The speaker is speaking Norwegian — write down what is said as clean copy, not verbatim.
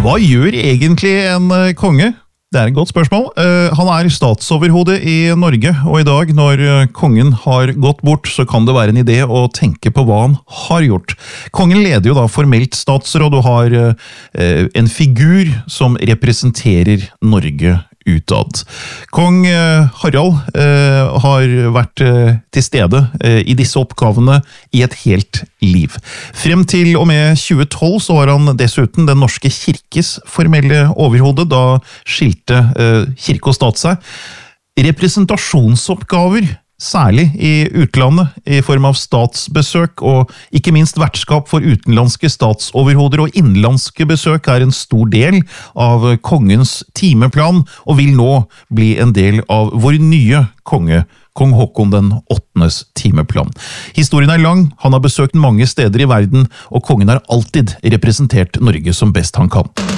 Hva gjør egentlig en konge? Det et godt spørsmål. Han statsoverhode i Norge, og i dag når kongen har gått bort, så kan det være en idé å tenke på hva han har gjort. Kongen leder jo da formelt statsråd og har en figur som representerer Norge utad. Kong Harald har vært til stede i disse oppgavene i et helt liv. Frem til og med 2012 så var han dessuten den norske kirkes formelle overhode, da skilte kirke og stat seg. Representasjonsoppgaver, særlig i utlandet, i form av statsbesøk og ikke minst vertskap for utenlandske statsoverhoder og innenlandske besøk en stor del av kongens timeplan og vil nå bli en del av vår nye konge, Kong Håkon den 8. timeplan. Historien lang, han har besøkt mange steder i verden, og kongen har alltid representert Norge som best han kan.